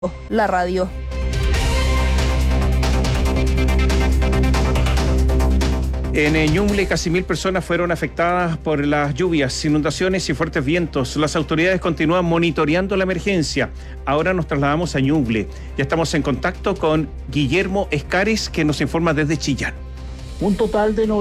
la radio. En Ñuble, casi 1.000 personas fueron afectadas por las lluvias, inundaciones y fuertes vientos. Las autoridades continúan monitoreando la emergencia. Ahora nos trasladamos a Ñuble. Ya estamos en contacto con Guillermo Escares, que nos informa desde Chillán. Un total de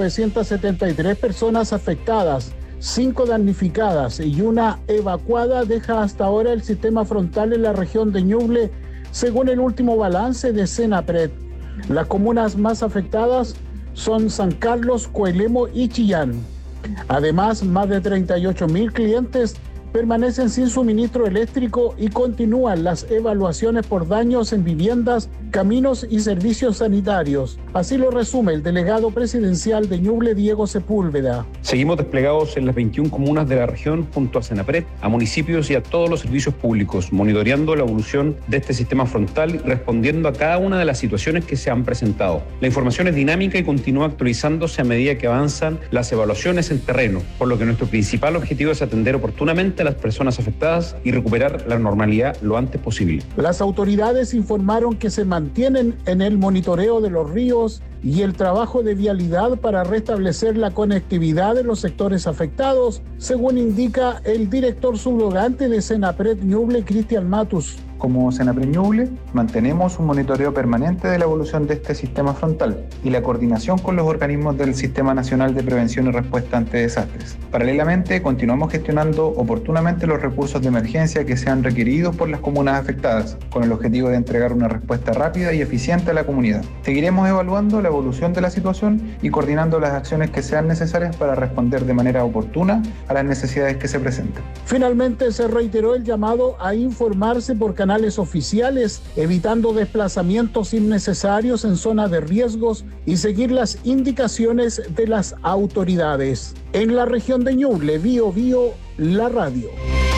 973 personas afectadas, 5 damnificadas y una evacuada deja hasta ahora el sistema frontal en la región de Ñuble, según el último balance de Senapred. Las comunas más afectadas son San Carlos, Coelemo y Chillán. Además, más de 38.000 clientes permanecen sin suministro eléctrico y continúan las evaluaciones por daños en viviendas, caminos y servicios sanitarios. Así lo resume el delegado presidencial de Ñuble, Diego Sepúlveda. Seguimos desplegados en las 21 comunas de la región junto a Senapred, a municipios y a todos los servicios públicos, monitoreando la evolución de este sistema frontal y respondiendo a cada una de las situaciones que se han presentado. La información es dinámica y continúa actualizándose a medida que avanzan las evaluaciones en terreno, por lo que nuestro principal objetivo es atender oportunamente a las personas afectadas y recuperar la normalidad lo antes posible. Las autoridades informaron que se mantienen en el monitoreo de los ríos y el trabajo de vialidad para restablecer la conectividad de los sectores afectados, según indica el director subrogante de Senapred Ñuble, Cristian Matus. Como Senapred Ñuble, mantenemos un monitoreo permanente de la evolución de este sistema frontal y la coordinación con los organismos del Sistema Nacional de Prevención y Respuesta ante Desastres. Paralelamente, continuamos gestionando oportunamente los recursos de emergencia que sean requeridos por las comunas afectadas, con el objetivo de entregar una respuesta rápida y eficiente a la comunidad. Seguiremos evaluando la evolución de la situación y coordinando las acciones que sean necesarias para responder de manera oportuna a las necesidades que se presenten. Finalmente, se reiteró el llamado a informarse por canales oficiales, evitando desplazamientos innecesarios en zonas de riesgos y seguir las indicaciones de las autoridades. En la región de Ñuble, Biobío, la radio.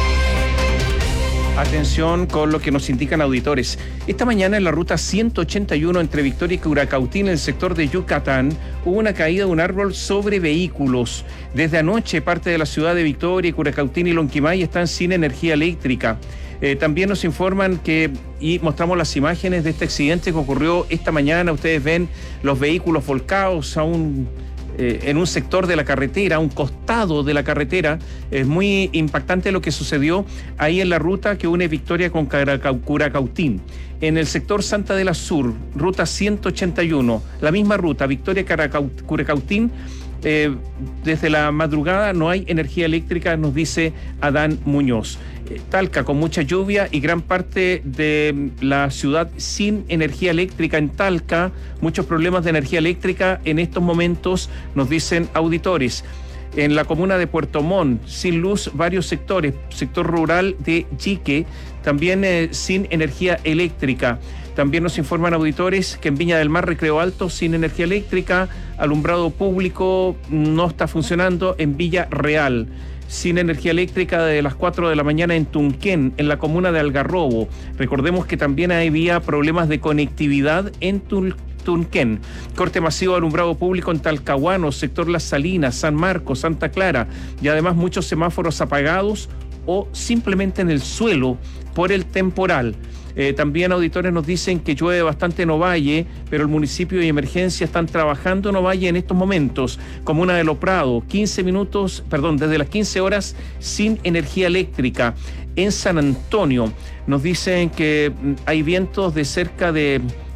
Atención con lo que nos indican auditores. Esta mañana en la ruta 181 entre Victoria y Curacautín, en el sector de Yucatán, hubo una caída de un árbol sobre vehículos. Desde anoche, parte de la ciudad de Victoria, Curacautín y Lonquimay están sin energía eléctrica. También nos informan y mostramos las imágenes de este accidente que ocurrió esta mañana. Ustedes ven los vehículos volcados en un sector de la carretera, a un costado de la carretera. Es muy impactante lo que sucedió ahí en la ruta que une Victoria con Curacautín. En el sector Santa de la Sur, ruta 181, la misma ruta, Victoria-Curacautín, desde la madrugada no hay energía eléctrica, nos dice Adán Muñoz. Talca con mucha lluvia y gran parte de la ciudad sin energía eléctrica. En Talca, muchos problemas de energía eléctrica en estos momentos, nos dicen auditores. En la comuna de Puerto Montt, sin luz varios sectores, sector rural de Yique, también sin energía eléctrica. También nos informan auditores que en Viña del Mar, Recreo Alto, sin energía eléctrica, alumbrado público no está funcionando en Villa Real. Sin energía eléctrica desde las 4 de la mañana en Tunquén, en la comuna de Algarrobo. Recordemos que también había problemas de conectividad en Tunquén. Corte masivo de alumbrado público en Talcahuano, sector Las Salinas, San Marcos, Santa Clara, y además muchos semáforos apagados o simplemente en el suelo por el temporal. También auditores nos dicen que llueve bastante en Ovalle, pero el municipio y emergencia están trabajando en Ovalle en estos momentos. Comuna de Lo Prado, desde las 15 horas sin energía eléctrica. En San Antonio nos dicen que hay vientos de cerca de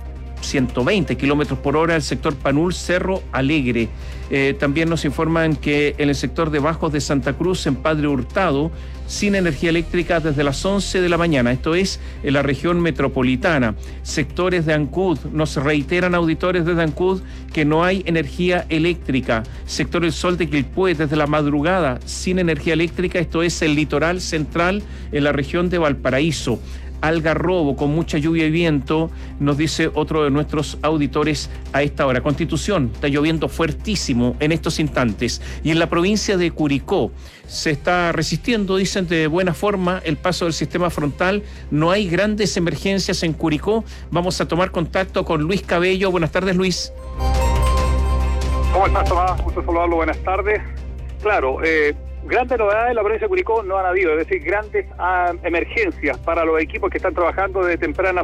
120 kilómetros por hora, el sector Panul, Cerro Alegre. También nos informan que en el sector de Bajos de Santa Cruz, en Padre Hurtado, sin energía eléctrica desde las 11 de la mañana. Esto es en la región metropolitana. Sectores de Ancud, nos reiteran auditores desde Ancud que no hay energía eléctrica. Sector El Sol de Quilpué, desde la madrugada, sin energía eléctrica. Esto es el litoral central en la región de Valparaíso. Algarrobo con mucha lluvia y viento, nos dice otro de nuestros auditores a esta hora. Constitución, está lloviendo fuertísimo en estos instantes. Y en la provincia de Curicó se está resistiendo, dicen, de buena forma el paso del sistema frontal. No hay grandes emergencias en Curicó. Vamos a tomar contacto con Luis Cabello. Buenas tardes, Luis. ¿Cómo estás, Tomás? Gusto saludarlo, buenas tardes. Claro, Grandes novedades en la provincia de Curicó no han habido, es decir, grandes emergencias para los equipos que están trabajando de temprana